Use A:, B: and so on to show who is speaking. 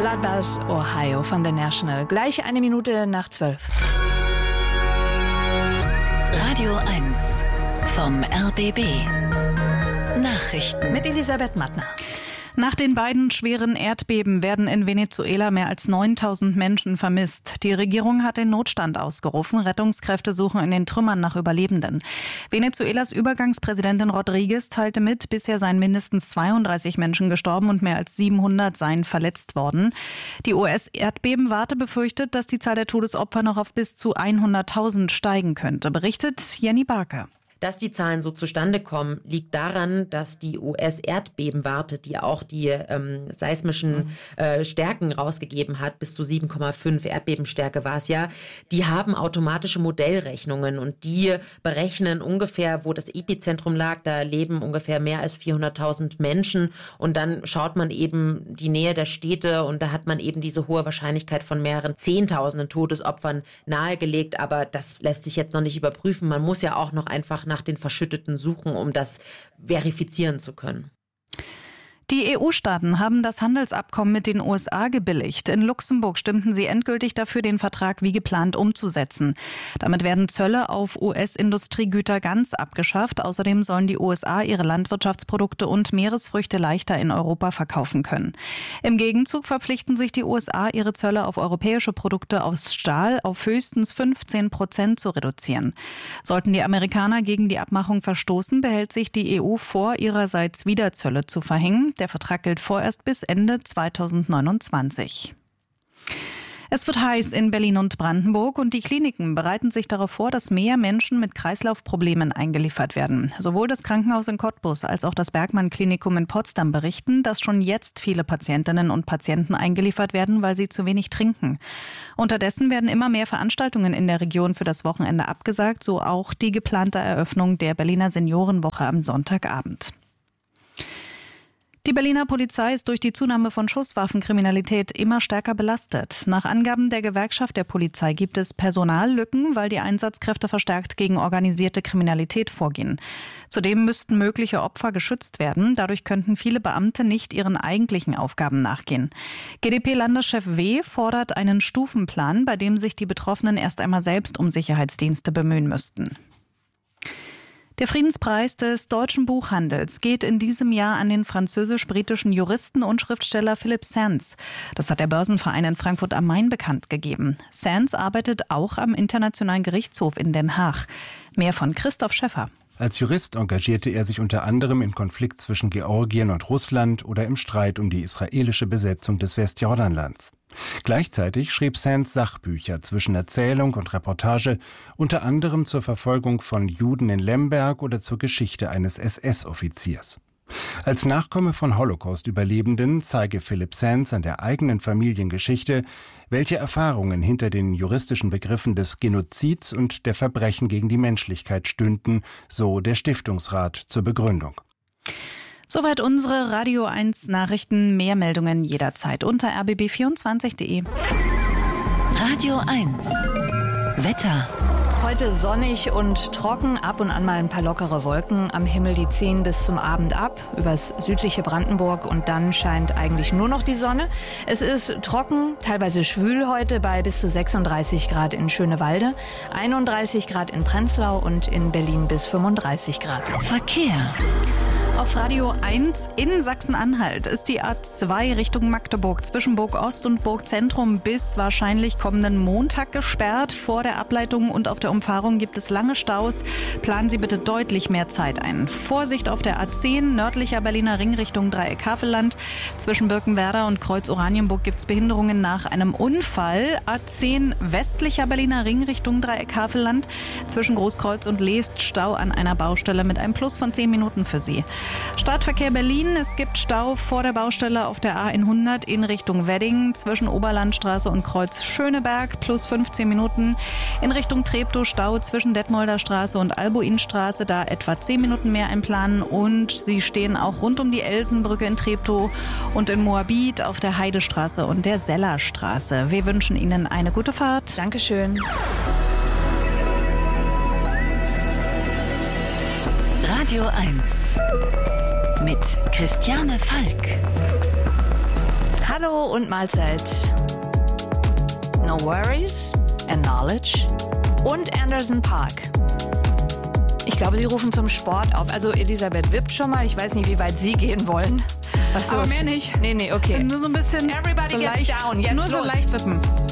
A: Bloodbath, Ohio von The National. Gleich 1:01.
B: Radio 1 vom RBB. Nachrichten
A: Mit Elisabeth Mattner.
C: Nach den beiden schweren Erdbeben werden in Venezuela mehr als 9.000 Menschen vermisst. Die Regierung hat den Notstand ausgerufen. Rettungskräfte suchen in den Trümmern nach Überlebenden. Venezuelas Übergangspräsidentin Rodriguez teilte mit, bisher seien mindestens 32 Menschen gestorben und mehr als 700 seien verletzt worden. Die US-Erdbebenwarte befürchtet, dass die Zahl der Todesopfer noch auf bis zu 100.000 steigen könnte, berichtet Jenny Barke.
D: Dass die Zahlen so zustande kommen, liegt daran, dass die US-Erdbebenwarte, die auch die seismischen Stärken rausgegeben hat, bis zu 7,5 Erdbebenstärke war es ja, die haben automatische Modellrechnungen und die berechnen ungefähr, wo das Epizentrum lag. Da leben ungefähr mehr als 400.000 Menschen und dann schaut man eben die Nähe der Städte und da hat man eben diese hohe Wahrscheinlichkeit von mehreren Zehntausenden Todesopfern nahegelegt, aber das lässt sich jetzt noch nicht überprüfen. Man muss ja auch noch einfach nach den Verschütteten suchen, um das verifizieren zu können.
C: Die EU-Staaten haben das Handelsabkommen mit den USA gebilligt. In Luxemburg stimmten sie endgültig dafür, den Vertrag wie geplant umzusetzen. Damit werden Zölle auf US-Industriegüter ganz abgeschafft. Außerdem sollen die USA ihre Landwirtschaftsprodukte und Meeresfrüchte leichter in Europa verkaufen können. Im Gegenzug verpflichten sich die USA, ihre Zölle auf europäische Produkte aus Stahl auf höchstens 15% zu reduzieren. Sollten die Amerikaner gegen die Abmachung verstoßen, behält sich die EU vor, ihrerseits wieder Zölle zu verhängen. Der Vertrag gilt vorerst bis Ende 2029. Es wird heiß in Berlin und Brandenburg und die Kliniken bereiten sich darauf vor, dass mehr Menschen mit Kreislaufproblemen eingeliefert werden. Sowohl das Krankenhaus in Cottbus als auch das Bergmann-Klinikum in Potsdam berichten, dass schon jetzt viele Patientinnen und Patienten eingeliefert werden, weil sie zu wenig trinken. Unterdessen werden immer mehr Veranstaltungen in der Region für das Wochenende abgesagt, so auch die geplante Eröffnung der Berliner Seniorenwoche am Sonntagabend. Die Berliner Polizei ist durch die Zunahme von Schusswaffenkriminalität immer stärker belastet. Nach Angaben der Gewerkschaft der Polizei gibt es Personallücken, weil die Einsatzkräfte verstärkt gegen organisierte Kriminalität vorgehen. Zudem müssten mögliche Opfer geschützt werden. Dadurch könnten viele Beamte nicht ihren eigentlichen Aufgaben nachgehen. GdP-Landeschef W. fordert einen Stufenplan, bei dem sich die Betroffenen erst einmal selbst um Sicherheitsdienste bemühen müssten. Der Friedenspreis des deutschen Buchhandels geht in diesem Jahr an den französisch-britischen Juristen und Schriftsteller Philippe Sands. Das hat der Börsenverein in Frankfurt am Main bekannt gegeben. Sands arbeitet auch am Internationalen Gerichtshof in Den Haag. Mehr von Christoph Schäffer.
E: Als Jurist engagierte er sich unter anderem im Konflikt zwischen Georgien und Russland oder im Streit um die israelische Besetzung des Westjordanlands. Gleichzeitig schrieb Sands Sachbücher zwischen Erzählung und Reportage, unter anderem zur Verfolgung von Juden in Lemberg oder zur Geschichte eines SS-Offiziers. Als Nachkomme von Holocaust-Überlebenden zeige Philippe Sands an der eigenen Familiengeschichte, welche Erfahrungen hinter den juristischen Begriffen des Genozids und der Verbrechen gegen die Menschlichkeit stünden, so der Stiftungsrat zur Begründung.
C: Soweit unsere Radio 1 Nachrichten. Mehr Meldungen jederzeit unter rbb24.de.
B: Radio 1 Wetter.
A: Heute sonnig und trocken, ab und an mal ein paar lockere Wolken. Am Himmel die 10 bis zum Abend ab, übers südliche Brandenburg und dann scheint eigentlich nur noch die Sonne. Es ist trocken, teilweise schwül heute bei bis zu 36 Grad in Schönewalde, 31 Grad in Prenzlau und in Berlin bis 35 Grad.
B: Verkehr.
C: Auf Radio 1 in Sachsen-Anhalt ist die A2 Richtung Magdeburg zwischen Burg Ost und Burg Zentrum bis wahrscheinlich kommenden Montag gesperrt. Vor der Ableitung und auf der Umfahrung gibt es lange Staus. Planen Sie bitte deutlich mehr Zeit ein. Vorsicht auf der A10 nördlicher Berliner Ring Richtung Dreieck-Havelland. Zwischen Birkenwerder und Kreuz-Oranienburg gibt es Behinderungen nach einem Unfall. A10 westlicher Berliner Ring Richtung Dreieck-Havelland. Zwischen Großkreuz und Leest Stau an einer Baustelle mit einem Plus von 10 Minuten für Sie. Stadtverkehr Berlin. Es gibt Stau vor der Baustelle auf der A100 in Richtung Wedding zwischen Oberlandstraße und Kreuz Schöneberg plus 15 Minuten. In Richtung Treptow Stau zwischen Detmolder Straße und Albuinstraße, da etwa 10 Minuten mehr einplanen. Und Sie stehen auch rund um die Elsenbrücke in Treptow und in Moabit auf der Heidestraße und der Sellerstraße. Wir wünschen Ihnen eine gute Fahrt.
A: Dankeschön.
B: Radio 1 mit Christiane Falk.
A: Hallo und Mahlzeit. No Worries and Knowledge und Anderson .Paak. Ich glaube, Sie rufen zum Sport auf. Also Elisabeth wippt schon mal. Ich weiß nicht, wie weit Sie gehen wollen.
C: Aber mehr nicht.
A: Nee, okay.
C: Nur so ein bisschen
A: Everybody
C: so
A: gets
C: leicht,
A: down. Jetzt
C: nur
A: los.
C: so leicht wippen.